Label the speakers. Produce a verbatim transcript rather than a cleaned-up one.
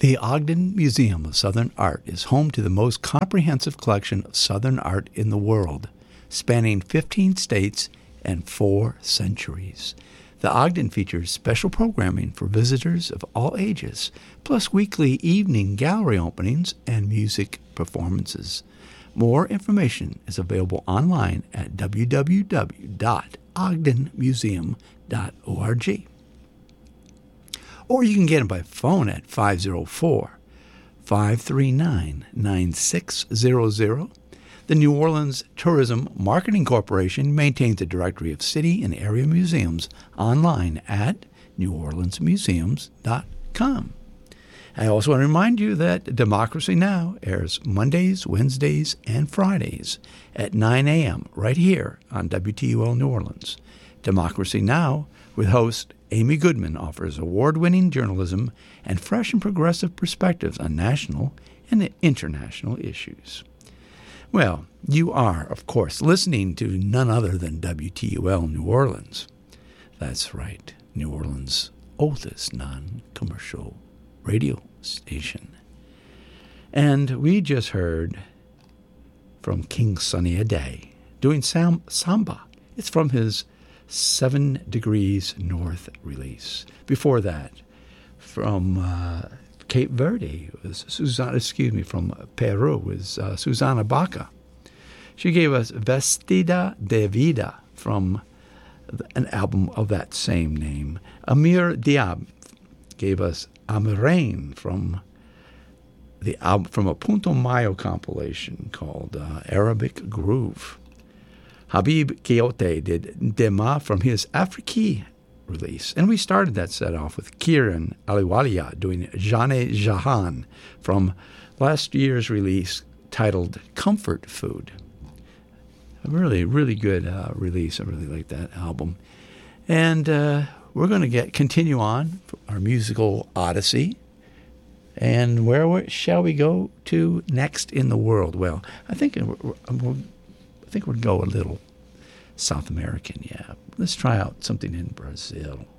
Speaker 1: The Ogden Museum of Southern Art is home to the most comprehensive collection of Southern art in the world, spanning fifteen states and four centuries. The Ogden features special programming for visitors of all ages, plus weekly evening gallery openings and music performances. More information is available online at w w w dot ogden museum dot org. Or you can get them by phone at five oh four, five three nine, nine six zero zero. The New Orleans Tourism Marketing Corporation maintains a directory of city and area museums online at new orleans museums dot com. I also want to remind you that Democracy Now! Airs Mondays, Wednesdays, and Fridays at nine a.m. right here on W T U L New Orleans. Democracy Now! With host Amy Goodman offers award-winning journalism and fresh and progressive perspectives on national and international issues. Well, you are, of course, listening to none other than W T U L New Orleans. That's right, New Orleans' oldest non-commercial radio station. And we just heard from King Sunny Ade doing sam- samba. It's from his Seven Degrees North release. Before that, from uh, Cape Verde was Susana, excuse me, from Peru was uh, Susana Baca. She gave us Vestida de Vida from an album of that same name. Amir Diab gave us Amirain from the album from a Punto Mayo compilation called uh, Arabic Groove. Habib Quixote did Dema from his Afrique release. And we started that set off with Kiran Aliwalia doing Jane Jahan from last year's release titled Comfort Food. A really, really good uh, release. I really like that album. And uh, we're going to get continue on our musical odyssey. And where, where shall we go to next in the world? Well, I think we're, we're I think we'll go a little South American, yeah. Let's try out something in Brazil.